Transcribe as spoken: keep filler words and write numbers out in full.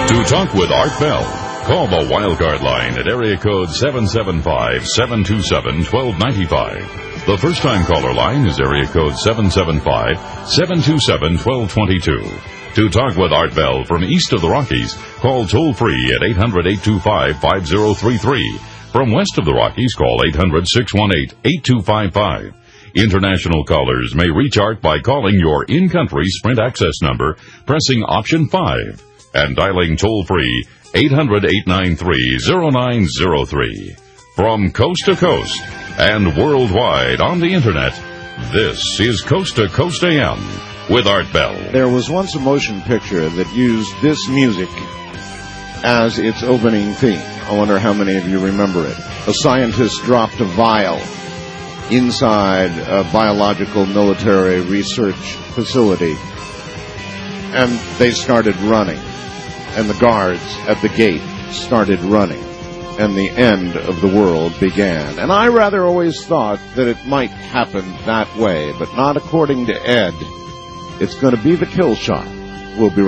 To talk with Art Bell, call the Wildcard line at area code seven seven five, seven two seven, one two nine five. The first-time caller line is area code seven seven five, seven two seven, one two two two. To talk with Art Bell from east of the Rockies, call toll-free at eight hundred, eight two five, five zero three three. From west of the Rockies, call eight hundred, six one eight, eight two five five. International callers may reach Art by calling your in-country Sprint access number, pressing option five, and dialing toll-free eight hundred, eight nine three, zero nine zero three. From coast to coast and worldwide on the Internet, this is Coast to Coast A M with Art Bell. There was once a motion picture that used this music as its opening theme. I wonder how many of you remember it. A scientist dropped a vial inside a biological military research facility, and they started running, and the guards at the gate started running, and the end of the world began. And I rather always thought that it might happen that way, but not according to Ed. It's going to be the kill shot. We'll be right back.